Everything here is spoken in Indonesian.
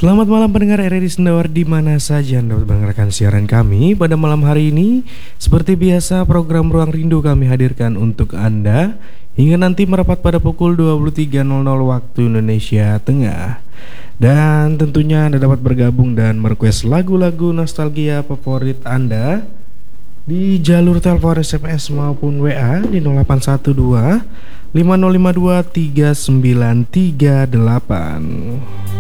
Selamat malam pendengar RRI Sendawar di mana saja Anda mendengarkan siaran kami pada malam hari ini. Seperti biasa program Ruang Rindu kami hadirkan untuk Anda hingga nanti merapat pada pukul 23.00 waktu Indonesia Tengah. Dan tentunya Anda dapat bergabung dan merequest lagu-lagu nostalgia favorit Anda di jalur telepon SMS maupun WA di 0812 5052 3938.